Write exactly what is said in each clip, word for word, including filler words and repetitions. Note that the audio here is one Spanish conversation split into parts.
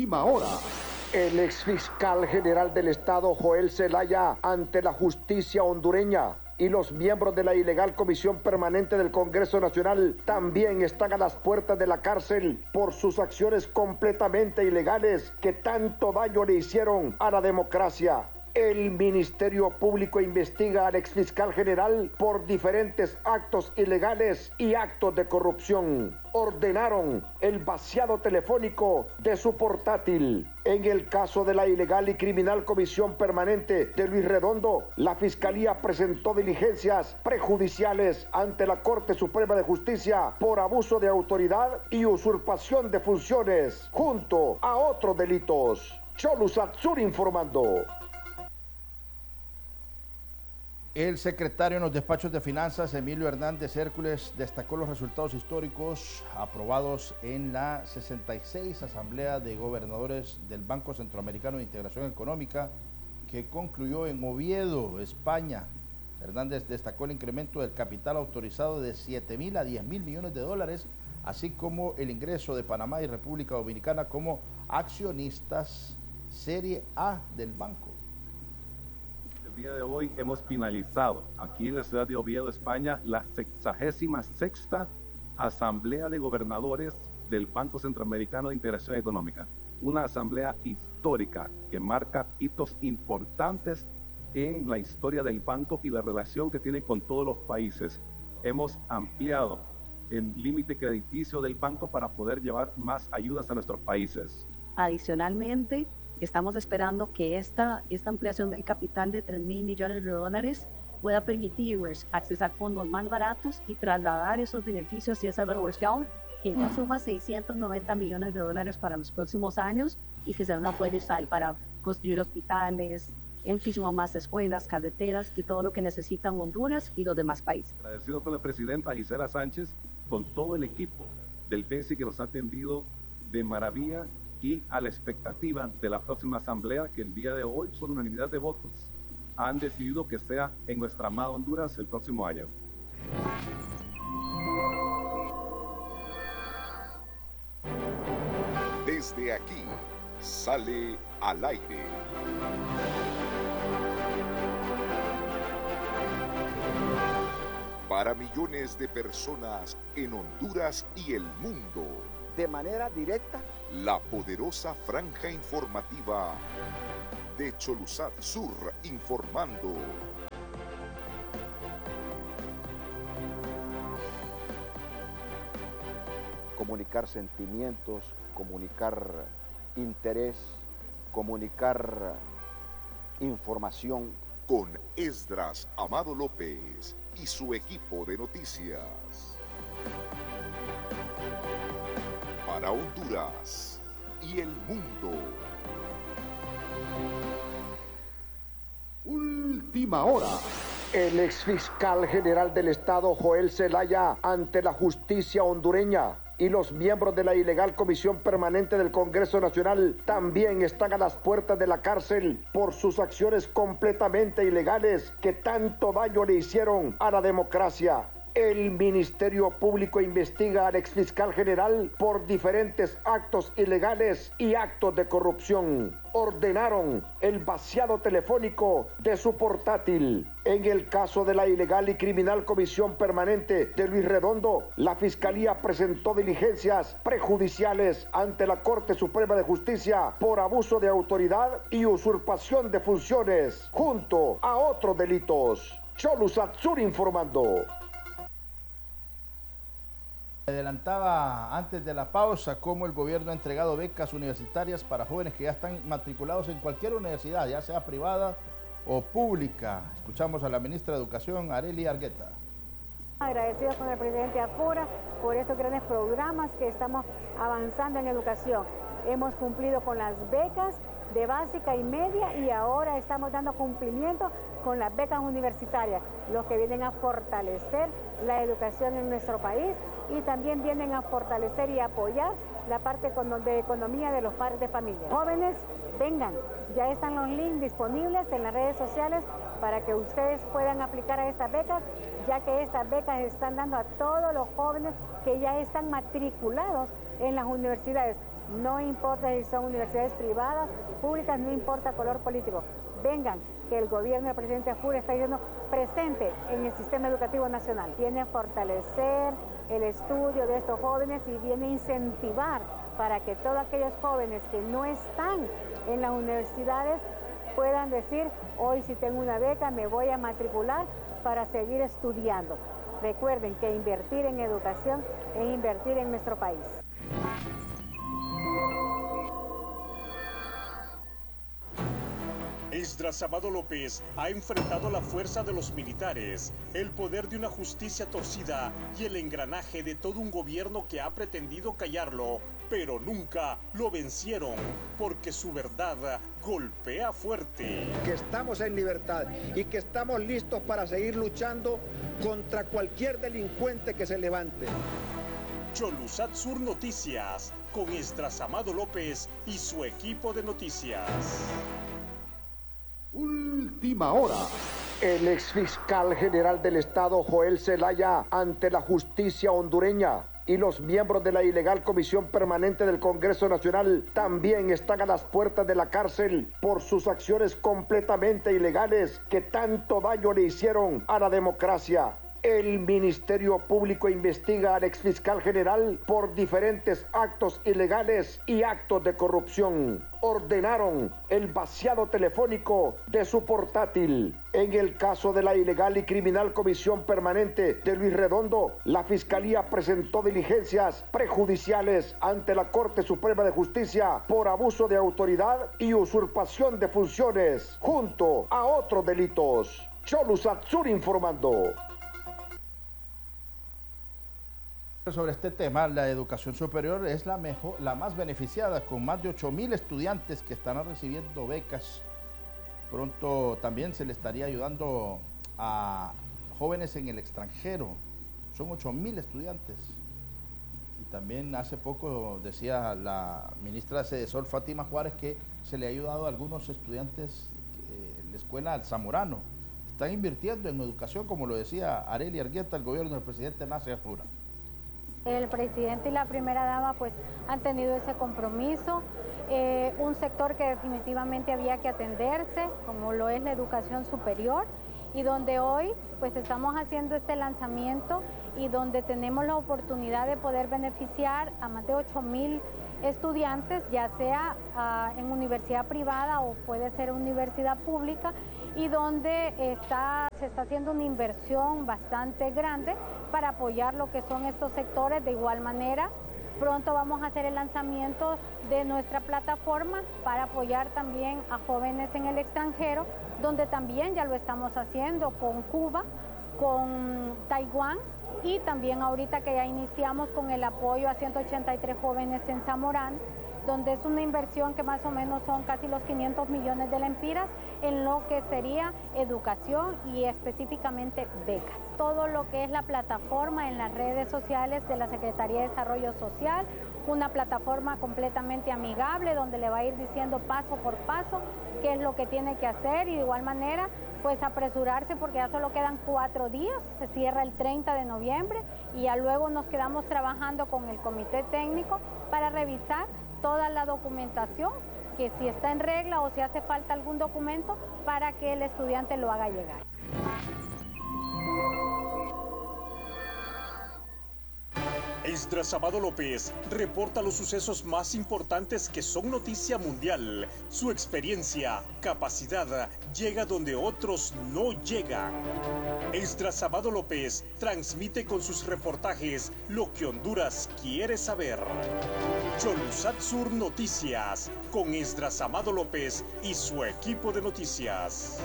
Última hora. El exfiscal general del Estado, Joel Zelaya, ante la justicia hondureña, y los miembros de la ilegal Comisión Permanente del Congreso Nacional también están a las puertas de la cárcel por sus acciones completamente ilegales que tanto daño le hicieron a la democracia. El Ministerio Público investiga al exfiscal general por diferentes actos ilegales y actos de corrupción. Ordenaron el vaciado telefónico de su portátil. En el caso de la ilegal y criminal Comisión Permanente de Luis Redondo, la Fiscalía presentó diligencias prejudiciales ante la Corte Suprema de Justicia por abuso de autoridad y usurpación de funciones, junto a otros delitos. Cholu Satsur informando. El secretario en los despachos de finanzas, Emilio Hernández Hércules, destacó los resultados históricos aprobados en la sesenta y seis Asamblea de Gobernadores del Banco Centroamericano de Integración Económica, que concluyó en Oviedo, España. Hernández destacó el incremento del capital autorizado de siete mil a diez mil millones de dólares, así como el ingreso de Panamá y República Dominicana como accionistas Serie A del banco. El día de hoy hemos finalizado aquí en la ciudad de Oviedo, España, la sexagésima sexta Asamblea de Gobernadores del Banco Centroamericano de Integración Económica. Una asamblea histórica que marca hitos importantes en la historia del banco y la relación que tiene con todos los países. Hemos ampliado el límite crediticio del banco para poder llevar más ayudas a nuestros países. Adicionalmente, estamos esperando que esta, esta ampliación del capital de tres mil millones de dólares pueda permitirles accesar fondos más baratos y trasladar esos beneficios y esa inversión que ya suma seiscientos noventa millones de dólares para los próximos años y que se van a poder usar para construir hospitales, muchísimo más escuelas, carreteras y todo lo que necesitan Honduras y los demás países. Agradecido con la presidenta Gisela Sánchez, con todo el equipo del B E S I que nos ha atendido de maravilla y a la expectativa de la próxima asamblea que el día de hoy, por unanimidad de votos, han decidido que sea en nuestra amada Honduras el próximo año. Desde aquí sale al aire. Para millones de personas en Honduras y el mundo. De manera directa. La poderosa franja informativa de Cholusat Sur informando. Comunicar sentimientos, comunicar interés, comunicar información. Con Esdras Amado López y su equipo de noticias. Para Honduras y el mundo. Última hora. El exfiscal general del Estado, Joel Zelaya, ante la justicia hondureña, y los miembros de la ilegal Comisión Permanente del Congreso Nacional también están a las puertas de la cárcel por sus acciones completamente ilegales que tanto daño le hicieron a la democracia. El Ministerio Público investiga al exfiscal general por diferentes actos ilegales y actos de corrupción. Ordenaron el vaciado telefónico de su portátil. En el caso de la ilegal y criminal Comisión Permanente de Luis Redondo, la Fiscalía presentó diligencias prejudiciales ante la Corte Suprema de Justicia por abuso de autoridad y usurpación de funciones, junto a otros delitos. Cholu Satsur informando. Adelantaba antes de la pausa cómo el gobierno ha entregado becas universitarias para jóvenes que ya están matriculados en cualquier universidad, ya sea privada o pública. Escuchamos a la ministra de Educación, Arely Argueta. Agradecidos con el presidente Apura por estos grandes programas que estamos avanzando en educación. Hemos cumplido con las becas de básica y media y ahora estamos dando cumplimiento con las becas universitarias, los que vienen a fortalecer la educación en nuestro país y también vienen a fortalecer y apoyar la parte de economía de los padres de familia. Jóvenes, vengan, ya están los links disponibles en las redes sociales para que ustedes puedan aplicar a estas becas, ya que estas becas están dando a todos los jóvenes que ya están matriculados en las universidades. no importa si son universidades privadas, públicas, no importa color político. Vengan, que el gobierno del presidente Apura está diciendo presente en el sistema educativo nacional. Viene a fortalecer el estudio de estos jóvenes y viene a incentivar para que todos aquellos jóvenes que no están en las universidades puedan decir, hoy si tengo una beca me voy a matricular para seguir estudiando. Recuerden que invertir en educación es invertir en nuestro país. Esdras Amado López ha enfrentado la fuerza de los militares, el poder de una justicia torcida y el engranaje de todo un gobierno que ha pretendido callarlo, pero nunca lo vencieron, porque su verdad golpea fuerte. Que estamos en libertad y que estamos listos para seguir luchando contra cualquier delincuente que se levante. Cholusat Sur Noticias, con Esdras Amado López y su equipo de noticias. Última hora. El exfiscal general del Estado, Joel Zelaya, ante la justicia hondureña, y los miembros de la ilegal Comisión Permanente del Congreso Nacional también están a las puertas de la cárcel por sus acciones completamente ilegales que tanto daño le hicieron a la democracia. El Ministerio Público investiga al exfiscal general por diferentes actos ilegales y actos de corrupción. Ordenaron el vaciado telefónico de su portátil. En el caso de la ilegal y criminal Comisión Permanente de Luis Redondo, la Fiscalía presentó diligencias prejudiciales ante la Corte Suprema de Justicia por abuso de autoridad y usurpación de funciones, junto a otros delitos. Cholusat Sur informando. Sobre este tema, la educación superior es la mejor, la más beneficiada, con más de ocho mil estudiantes que están recibiendo becas. Pronto también se le estaría ayudando a jóvenes en el extranjero. Son ocho mil estudiantes. Y también hace poco decía la ministra de Sedesol, Fátima Juárez, que se le ha ayudado a algunos estudiantes en la escuela al Zamorano. Están invirtiendo en educación, como lo decía Arely Argueta, el gobierno del presidente Nasser Fura. El presidente y la primera dama pues han tenido ese compromiso, eh, un sector que definitivamente había que atenderse, como lo es la educación superior, y donde hoy pues estamos haciendo este lanzamiento y donde tenemos la oportunidad de poder beneficiar a más de ocho mil estudiantes, ya sea uh, en universidad privada o puede ser universidad pública, y donde está, se está haciendo una inversión bastante grande para apoyar lo que son estos sectores. De igual manera, pronto vamos a hacer el lanzamiento de nuestra plataforma para apoyar también a jóvenes en el extranjero, donde también ya lo estamos haciendo con Cuba, con Taiwán, y también ahorita que ya iniciamos con el apoyo a ciento ochenta y tres jóvenes en Zamorano, donde es una inversión que más o menos son casi los quinientos millones de lempiras en lo que sería educación y específicamente becas. Todo lo que es la plataforma en las redes sociales de la Secretaría de Desarrollo Social, una plataforma completamente amigable donde le va a ir diciendo paso por paso qué es lo que tiene que hacer, y de igual manera pues apresurarse porque ya solo quedan cuatro días, se cierra el treinta de noviembre y ya luego nos quedamos trabajando con el comité técnico para revisar toda la documentación, que si está en regla o si hace falta algún documento para que el estudiante lo haga llegar. Esdras Amado López reporta los sucesos más importantes que son noticia mundial. Su experiencia, capacidad, llega donde otros no llegan. Esdras Amado López transmite con sus reportajes lo que Honduras quiere saber. Cholusat Sur Noticias, con Esdras Amado López y su equipo de noticias.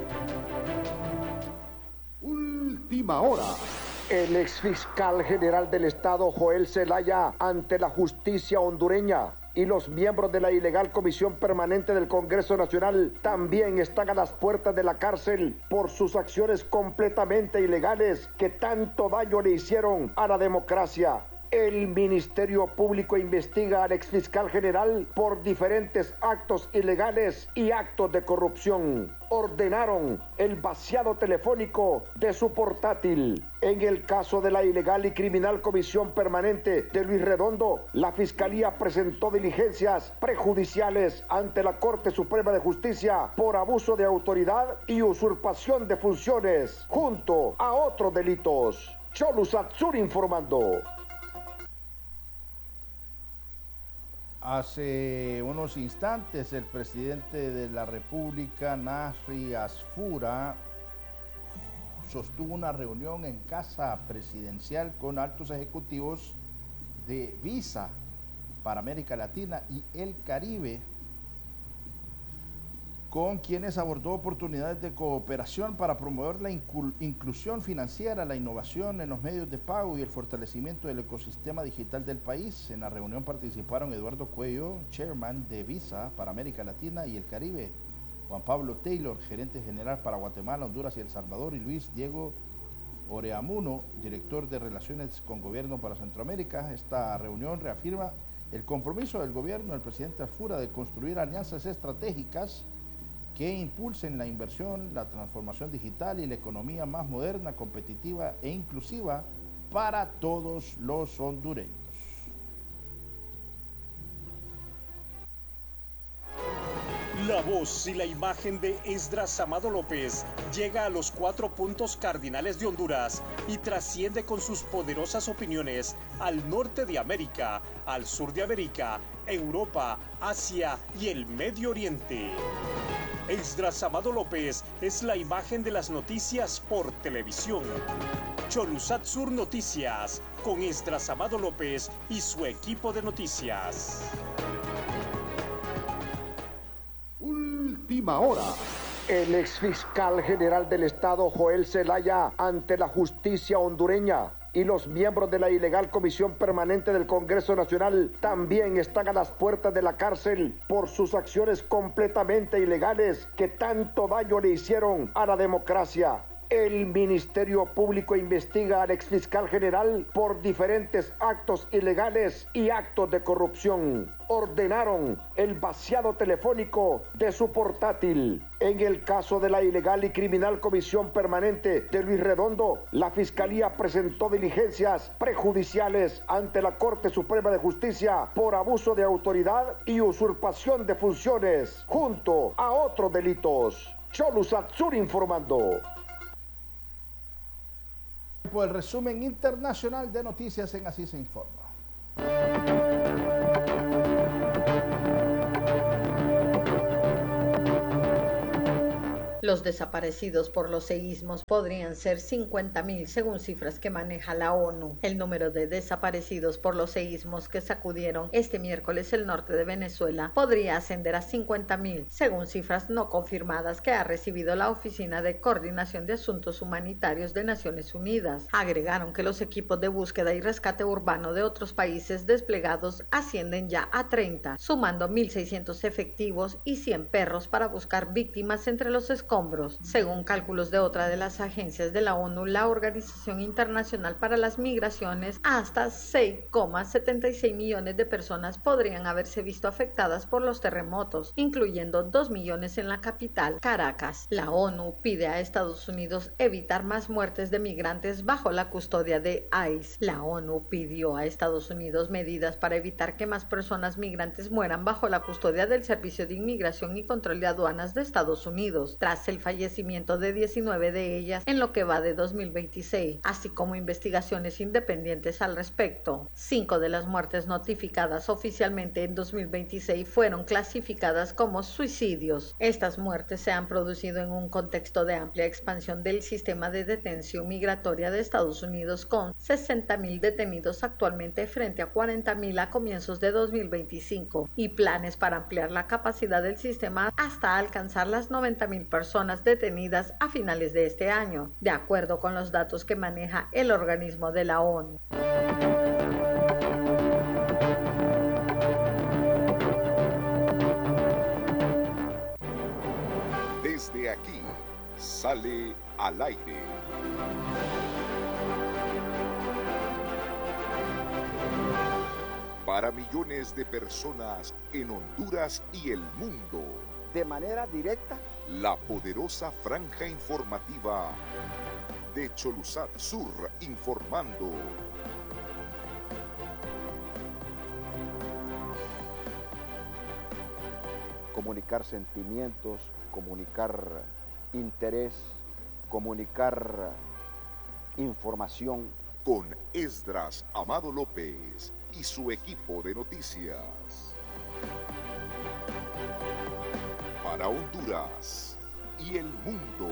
Última hora. El exfiscal general del Estado, Joel Zelaya, ante la justicia hondureña, y los miembros de la ilegal Comisión Permanente del Congreso Nacional también están a las puertas de la cárcel por sus acciones completamente ilegales que tanto daño le hicieron a la democracia. El Ministerio Público investiga al exfiscal general por diferentes actos ilegales y actos de corrupción. Ordenaron el vaciado telefónico de su portátil. En el caso de la ilegal y criminal comisión permanente de Luis Redondo, la Fiscalía presentó diligencias prejudiciales ante la Corte Suprema de Justicia por abuso de autoridad y usurpación de funciones, junto a otros delitos. Cholu Satsur informando. Hace unos instantes el presidente de la República, Nasri Asfura, sostuvo una reunión en Casa Presidencial con altos ejecutivos de Visa para América Latina y el Caribe, con quienes abordó oportunidades de cooperación para promover la inclusión financiera, la innovación en los medios de pago y el fortalecimiento del ecosistema digital del país. En la reunión participaron Eduardo Cuello, chairman de Visa para América Latina y el Caribe, Juan Pablo Taylor, gerente general para Guatemala, Honduras y El Salvador, y Luis Diego Oreamuno, director de Relaciones con Gobierno para Centroamérica. Esta reunión reafirma el compromiso del gobierno del presidente Asfura de construir alianzas estratégicas que impulsen la inversión, la transformación digital y la economía más moderna, competitiva e inclusiva para todos los hondureños. La voz y la imagen de Esdras Amado López llega a los cuatro puntos cardinales de Honduras y trasciende con sus poderosas opiniones al norte de América, al sur de América, Europa, Asia y el Medio Oriente. Esdras Amado López es la imagen de las noticias por televisión. Cholu Satsur Noticias, con Esdras Amado López y su equipo de noticias. Última hora. El exfiscal general del Estado, Joel Zelaya, ante la justicia hondureña, y los miembros de la ilegal Comisión Permanente del Congreso Nacional también están a las puertas de la cárcel por sus acciones completamente ilegales que tanto daño le hicieron a la democracia. El Ministerio Público investiga al exfiscal general por diferentes actos ilegales y actos de corrupción. Ordenaron el vaciado telefónico de su portátil. En el caso de la ilegal y criminal comisión permanente de Luis Redondo, la Fiscalía presentó diligencias prejudiciales ante la Corte Suprema de Justicia por abuso de autoridad y usurpación de funciones, junto a otros delitos. Cholu Satsur informando. Por el resumen internacional de noticias en Así se informa. Los desaparecidos por los seísmos podrían ser cincuenta mil según cifras que maneja la ONU. El número de desaparecidos por los seísmos que sacudieron este miércoles el norte de Venezuela podría ascender a cincuenta mil según cifras no confirmadas que ha recibido la Oficina de Coordinación de Asuntos Humanitarios de Naciones Unidas. Agregaron que los equipos de búsqueda y rescate urbano de otros países desplegados ascienden ya a treinta, sumando mil seiscientos efectivos y cien perros para buscar víctimas entre los escombros. Según cálculos de otra de las agencias de la ONU, la Organización Internacional para las Migraciones, hasta seis coma setenta y seis millones de personas podrían haberse visto afectadas por los terremotos, incluyendo dos millones en la capital, Caracas. La ONU pide a Estados Unidos evitar más muertes de migrantes bajo la custodia de I C E. La ONU pidió a Estados Unidos medidas para evitar que más personas migrantes mueran bajo la custodia del Servicio de Inmigración y Control de Aduanas de Estados Unidos, tras el fallecimiento de diecinueve de ellas en lo que va de dos mil veintiséis, así como investigaciones independientes al respecto. Cinco de las muertes notificadas oficialmente en dos mil veintiséis fueron clasificadas como suicidios. Estas muertes se han producido en un contexto de amplia expansión del sistema de detención migratoria de Estados Unidos, con sesenta mil detenidos actualmente frente a cuarenta mil a comienzos de dos mil veinticinco, y planes para ampliar la capacidad del sistema hasta alcanzar las noventa mil personas detenidas a finales de este año, de acuerdo con los datos que maneja el organismo de la ONU. Desde aquí sale al aire. para millones de personas en Honduras y el mundo. De manera directa, la poderosa franja informativa de Cholusat Sur informando. comunicar sentimientos, comunicar interés, comunicar información. Con Esdras Amado López y su equipo de noticias. Para Honduras y el mundo.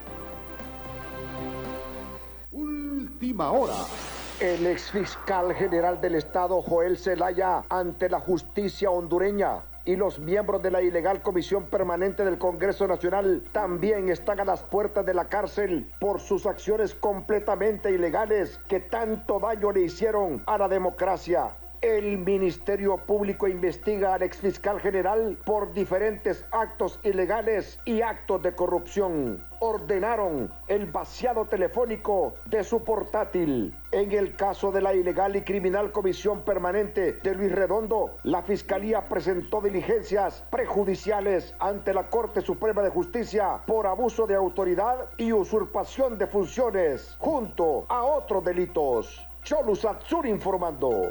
Última hora. El exfiscal general del Estado, Joel Zelaya, ante la justicia hondureña, y los miembros de la ilegal Comisión Permanente del Congreso Nacional también están a las puertas de la cárcel por sus acciones completamente ilegales que tanto daño le hicieron a la democracia. El Ministerio Público investiga al exfiscal general por diferentes actos ilegales y actos de corrupción. Ordenaron el vaciado telefónico de su portátil. En el caso de la ilegal y criminal Comisión Permanente de Luis Redondo, la Fiscalía presentó diligencias prejudiciales ante la Corte Suprema de Justicia por abuso de autoridad y usurpación de funciones, junto a otros delitos. Cholusat Sur informando.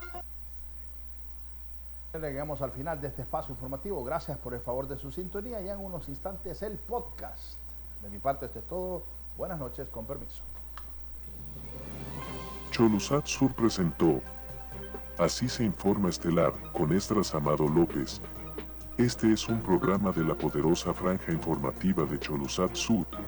Llegamos al final de este espacio informativo. Gracias por el favor de su sintonía. Ya en unos instantes el podcast. De mi parte esto es todo. Buenas noches, con permiso. Cholusat Sur presentó Así se informa estelar con Esdras Amado López. Este es un programa de la poderosa franja informativa de Cholusat Sur.